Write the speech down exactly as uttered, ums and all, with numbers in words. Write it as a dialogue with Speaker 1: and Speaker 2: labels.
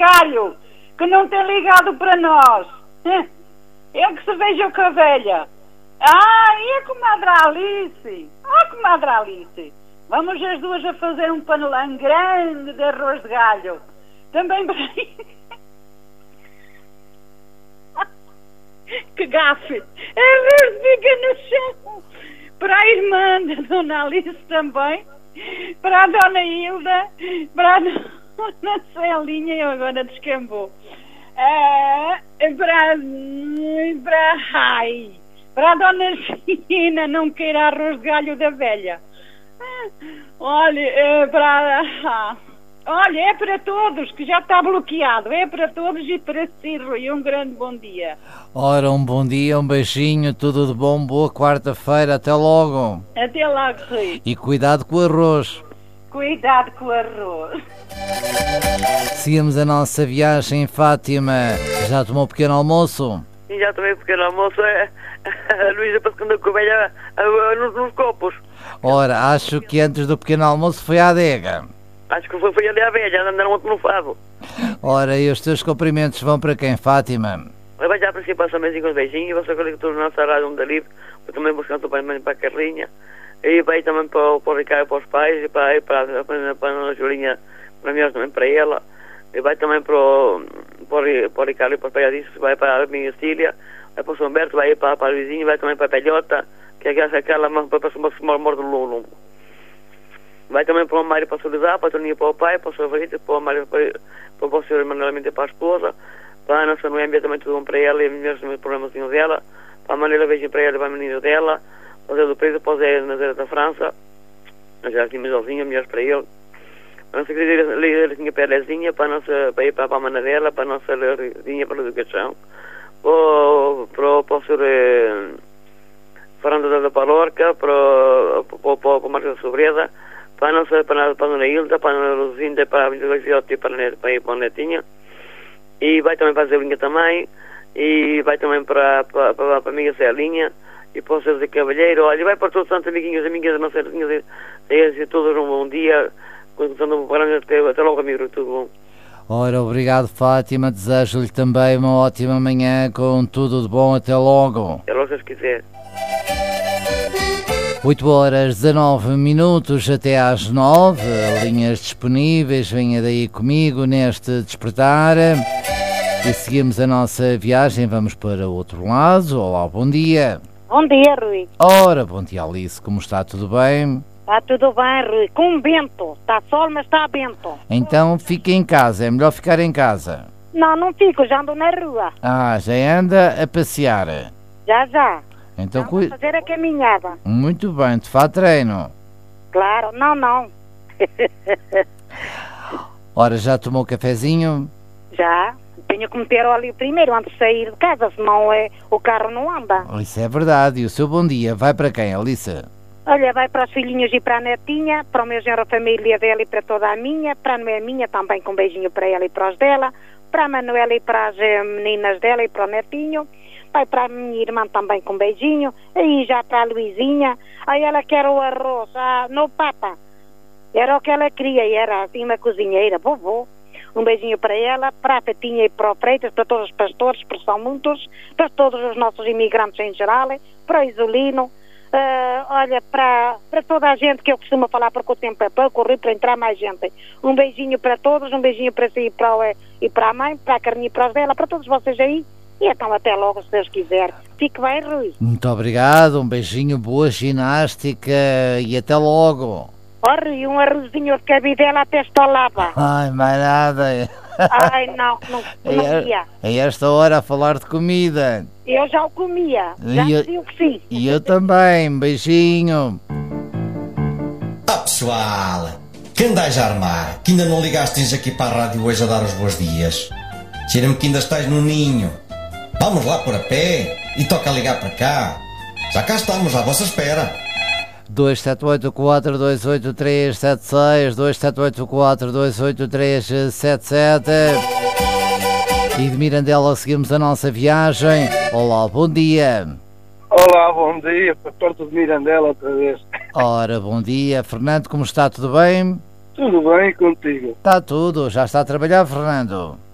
Speaker 1: Galho, que não tem ligado para nós. É que se veja com a velha. Ah, e a comadre Alice? Ah, comadre Alice, vamos as duas a fazer um panelão grande de arroz de galho. Também para... Que gafe! Arroz fica no chão. Para a irmã da Dona Alice também. Para a Dona Hilda. Para a Dona Celinha. Eu agora descambou. Ah, para... Para... Ai... Para a Dona China, não queira arroz de galho da velha. Ah, olha, é para... Ah, olha, é para todos, que já está bloqueado. É para todos e para si, Rui. Um grande bom dia.
Speaker 2: Ora, um bom dia, um beijinho, tudo de bom, boa quarta-feira, até logo.
Speaker 1: Até logo, Rui.
Speaker 2: E cuidado com o arroz.
Speaker 1: Cuidado com o arroz.
Speaker 2: Seguimos a nossa viagem em Fátima. Já tomou um pequeno almoço?
Speaker 3: Sim, já tomei um pequeno almoço. É... A Luísa para segunda covelha nos, nos copos.
Speaker 2: Ora, acho que antes do pequeno almoço foi à adega.
Speaker 3: Acho que foi, foi ali à velha, andaram ontem no fado.
Speaker 2: Ora, e os teus cumprimentos vão para quem, Fátima?
Speaker 3: Vai já para si, passa mesinho com os beijinhos. Você que estou na nossa rádio um dali. Vou também buscar o pai para a Carlinha. E vai também para, para o Ricardo, para os pais. E para, para, para, para a Dona Julinha, para mim, também para ela. E vai também para o, para, para o Ricardo e para o pai disso. Vai para a minha Cília. Vai para o São Humberto, vai para, para a Luizinha, vai também para a Pelhota, que é aquela, aquela para, para o Mor do Lulo. Vai também para o Mário, para a Solidar, para a Toninha, para o pai, para o seu Varita, para o Mário, para, para o senhor Manuelamente, para a esposa, para a Ana Noêmia, também tudo bom para ela, e os meus problemas dela, para a Manuela, beijinho para ela e para a menina dela, para o Zé do Preso, para o Zé Nazaré da França, já aqui Misolzinha, melhores para ele. Para a nossa querida Leirinha para a Lezinha, para a nossa, para ir para a Mana dela, para a nossa Leirinha para a educação. Para, para, para o senhor eh, Fernando da Palorca, para, para, para, para a Marca da Sobreda, para a nossa, para, para a Dona Hilda, para a Dona Luzinda, para a Avenida Gaviota e para, para, para a Netinha, e vai também para a Zelinha também, e vai também para, para, para, para a amiga Celinha, e para o seu Zé Cavalheiro, olha, vai para todos os santos amiguinhos, amigas da nossa Celinha, e todos um bom dia, começando o programa, até, até logo, amigo, tudo bom.
Speaker 2: Ora, obrigado, Fátima. Desejo-lhe também uma ótima manhã com tudo de bom. Até logo.
Speaker 3: Até logo, se quiser.
Speaker 2: oito horas dezanove minutos até às nove. Linhas disponíveis. Venha daí comigo neste despertar. E seguimos a nossa viagem. Vamos para o outro lado. Olá, bom dia.
Speaker 4: Bom dia, Rui.
Speaker 2: Ora, bom dia, Alice. Como está? Tudo bem?
Speaker 4: Está tudo bem, Rui. Com vento. Está sol, mas está vento.
Speaker 2: Então fique em casa. É melhor ficar em casa.
Speaker 4: Não, não fico. Já ando na rua.
Speaker 2: Ah, já anda a passear.
Speaker 4: Já, já.
Speaker 2: Então,
Speaker 4: já vou fazer a caminhada.
Speaker 2: Muito bem. De fato, treino.
Speaker 4: Claro. Não, não.
Speaker 2: Ora, já tomou cafezinho?
Speaker 4: Já. Tenho que meter o ali primeiro antes de sair de casa, senão é, o carro não anda.
Speaker 2: Isso é verdade. E o seu bom dia vai para quem, Alice?
Speaker 4: Olha, vai para os filhinhos e para a netinha, para o meu genro, a família dela e para toda a minha, para a não é minha também com um beijinho para ela e para os dela, para a Manuela e para as meninas dela e para o netinho, vai para a minha irmã também com um beijinho, aí já para a Luizinha, aí ela quer o arroz, ah, no papa, era o que ela queria, e era assim uma cozinheira, vovô. Um beijinho para ela, para a Fatinha e para o Freitas, para todos os pastores, porque são muitos, para todos os nossos imigrantes em geral, para o Isolino, uh, olha, para, para toda a gente que eu costumo falar, porque o tempo é pouco, correr para entrar mais gente. Um beijinho para todos, um beijinho para si e para, o, e para a mãe, para a Carninha e para os dela, para todos vocês aí. E então até logo, se Deus quiser. Fique bem, Rui.
Speaker 2: Muito obrigado, um beijinho, boa ginástica e até logo.
Speaker 4: Oh, Rui, um arrozinho de cabidela até estolava.
Speaker 2: Ai, mais nada.
Speaker 4: Ai, não, não, não comia.
Speaker 2: A esta hora a falar de comida.
Speaker 4: Eu já o comia, já
Speaker 2: e
Speaker 4: dizia que sim.
Speaker 2: E eu também, beijinho.
Speaker 5: Ah, pessoal, que andais a armar? Que ainda não ligastes aqui para a rádio hoje a dar os bons dias? Cheira-me que ainda estáis no ninho. Vamos lá por a pé e toca a ligar para cá. Já cá estamos, à vossa espera.
Speaker 2: dois sete oito quatro dois oito três sete seis, dois sete oito quatro dois oito três sete sete. E de Mirandela seguimos a nossa viagem. Olá, bom dia.
Speaker 6: Olá, bom dia, para perto de Mirandela outra vez.
Speaker 2: Ora, bom dia. Fernando, como está? Tudo bem?
Speaker 6: Tudo bem contigo?
Speaker 2: Está tudo. Já está a trabalhar, Fernando?